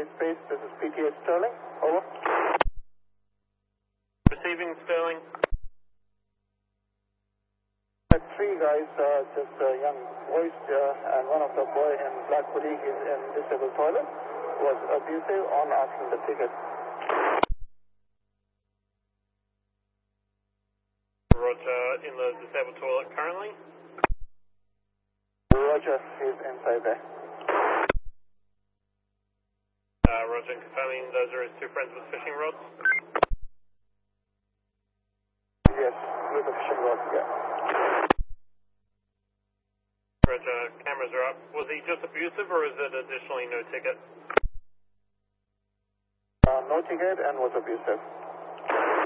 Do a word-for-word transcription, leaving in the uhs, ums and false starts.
White Space, this is P T S Sterling, over. Receiving Sterling. Three guys, uh, just a young voice, uh, and one of the boy in black hoodie is in disabled toilet, was abusive on asking the ticket. Roger, in the disabled toilet currently. Roger, he's inside there. Uh, Roger, confirming those are his two friends with fishing rods. Yes, with the fishing rod, yeah. Roger, cameras are up. Was he just abusive or is it additionally no ticket? Uh, no ticket and was abusive.